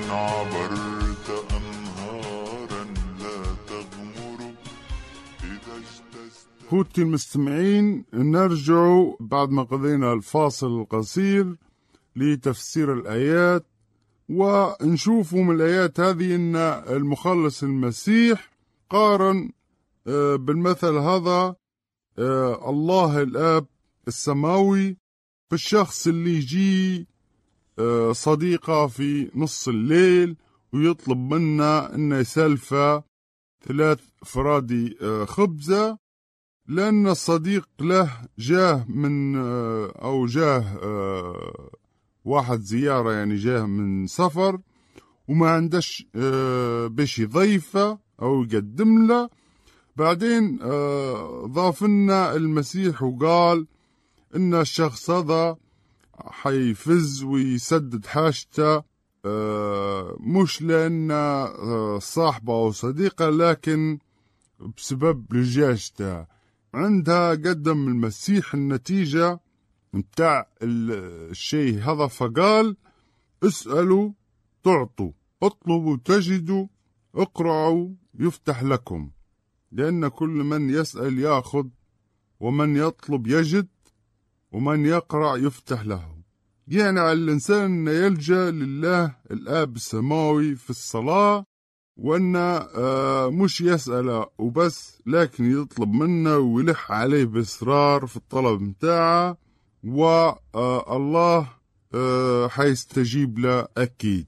عبرت أنهارا لا تغمر إذا اجتزت. خوتي المستمعين، نرجع بعد ما قضينا الفاصل القصير لتفسير الآيات، ونشوف من الآيات هذه أن المخلص المسيح قارن بالمثل هذا الله الآب السماوي بالشخص اللي يجي صديقه في نص الليل ويطلب منا أنه يسلفه 3 فرادي خبزة، لأن الصديق له جاه من أو جاه واحد زيارة، يعني جاه من سفر وما عندش باش يضيفه أو يقدم له. بعدين ضاف لنا المسيح وقال إن الشخص هذا حيفز ويسدد حاجته، مش لأن صاحبه أو صديقه، لكن بسبب لجاجته. عندها قدم المسيح النتيجة متاع الشيء هذا، فقال: اسألوا تعطوا، اطلبوا تجدوا، اقرعوا يفتح لكم، لأن كل من يسأل يأخذ، ومن يطلب يجد، ومن يقرع يفتح له. يعني على الإنسان أن يلجأ لله الآب السماوي في الصلاة، وأن مش يسأل وبس، لكن يطلب منه ويلح عليه بإصرار في الطلب متاعه، والله حيستجيب له أكيد.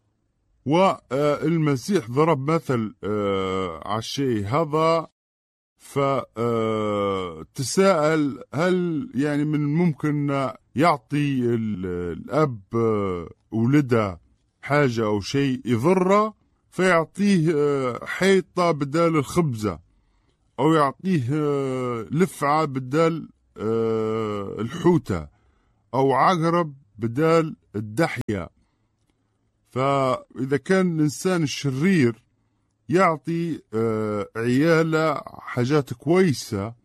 والمسيح ضرب مثل على الشيء هذا، فتساءل هل يعني من الممكن يعطي الأب ولده حاجة أو شيء يضره، فيعطيه حيطة بدال الخبزة، أو يعطيه لفعة بدال الحوتة، أو عقرب بدال الدحية. فإذا كان الإنسان الشرير يعطي عياله حاجات كويسة،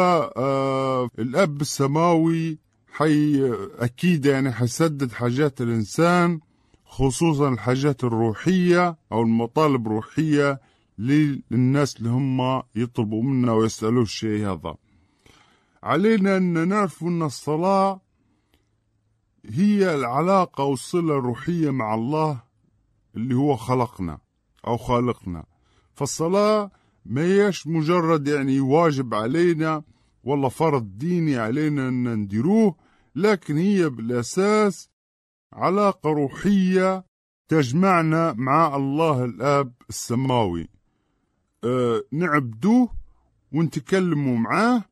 فالأب السماوي أكيد يعني حيسدد حاجات الإنسان، خصوصا الحاجات الروحية أو المطالب الروحية للناس اللي هم يطلبوا منا ويسألوا الشيء هذا. علينا أن نعرف أن الصلاة هي العلاقة والصلة الروحية مع الله اللي هو خلقنا أو خالقنا. فالصلاة ما هيش مجرد يعني واجب علينا ولا فرض ديني علينا أن نديروه، لكن هي بالأساس علاقة روحية تجمعنا مع الله الآب السماوي، نعبدوه ونتكلموا معاه،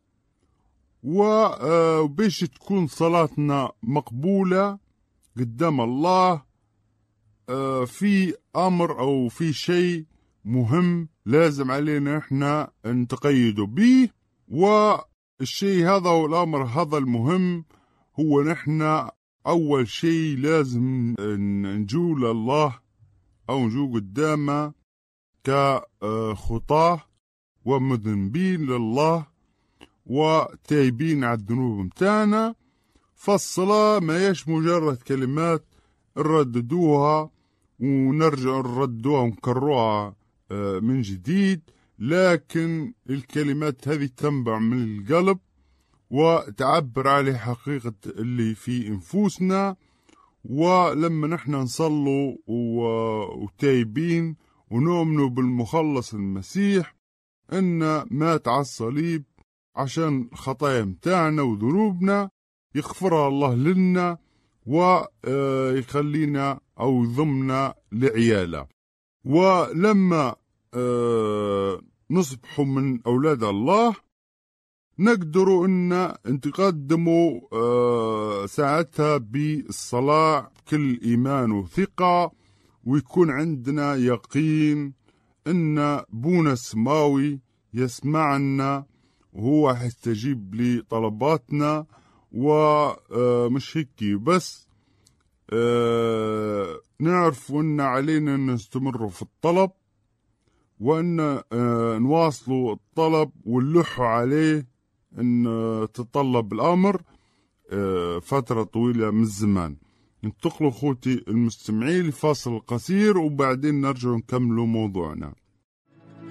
وباش تكون صلاتنا مقبولة قدام الله في أمر أو في شيء مهم لازم علينا إحنا نتقيدوا به، والشيء هذا والأمر هذا المهم هو نحن أول شيء لازم نجو لله أو نجو قدامه كخطاه ومذنبين لله وتايبين على الذنوب متاعنا. فالصلاة ما يش مجرد كلمات نرددوها ونرجع نردوها ونكرروها من جديد، لكن الكلمات هذه تنبع من القلب وتعبر عليه حقيقة اللي في انفسنا. ولما نحن نصلوا وتايبين ونؤمنوا بالمخلص المسيح أن مات على الصليب عشان خطايا متاعنا وذنوبنا، يغفرها الله لنا ويخلينا أو يضمنا لعياله. ولما نصبح من أولاد الله نقدروا أن نتقدموا ساعتها بالصلاة بكل إيمان وثقة، ويكون عندنا يقين أن بونا السماوي يسمعنا وهو هيستجيب لطلباتنا. ومش هيك بس، نعرف أن علينا أن نستمر في الطلب، وأن نواصلوا الطلب ونلحوا عليه أن تطلب الأمر فترة طويلة من الزمان. انتقلوا أخوتي المستمعين لفاصل قصير وبعدين نرجع نكملوا موضوعنا.